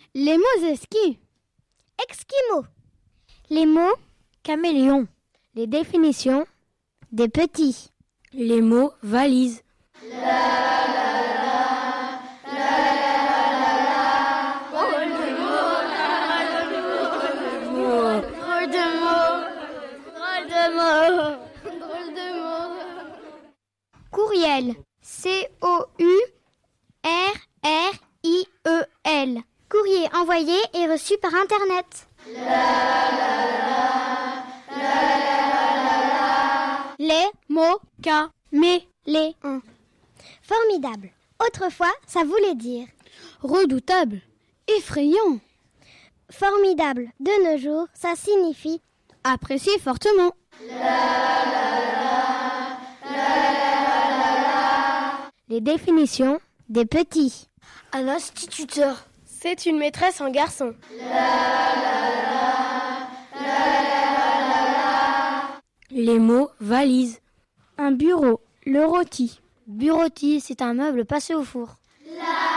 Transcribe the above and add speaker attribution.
Speaker 1: Les mots esquis.
Speaker 2: Esquimaux. Les mots
Speaker 3: Caméléon.
Speaker 2: les définitions des petits.
Speaker 3: Les mots valise.
Speaker 1: Drôle de mots. Drôle de mots. Drôle de mots.
Speaker 2: Courriel. COURRIEL. Courrier envoyé et reçu par Internet. Les mots
Speaker 1: Caméléon.
Speaker 2: formidable. Autrefois, ça voulait dire
Speaker 1: Redoutable. Effrayant.
Speaker 2: formidable. De nos jours, ça signifie
Speaker 1: Apprécié fortement.
Speaker 2: les définitions des petits.
Speaker 3: Un instituteur. C'est une maîtresse en garçon. Les mots valise.
Speaker 1: Un bureau. Le rôti.
Speaker 3: Bureautis, c'est un meuble passé au four.